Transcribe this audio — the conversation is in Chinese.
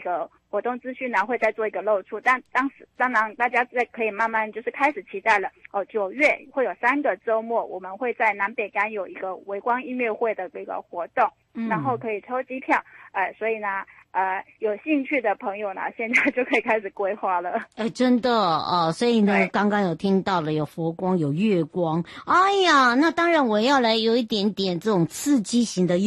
个活动资讯呢会再做一个露出，但当然大家可以慢慢就是开始期待了9月会有3个周末，我们会在南北竿有一个微光音乐会的这个活动，然后可以抽机票，所以呢有兴趣的朋友呢现在就可以开始规划了。 真的所以呢刚刚有听到了有佛光有月光，哎呀，那当然我要来有一点点这种刺激型的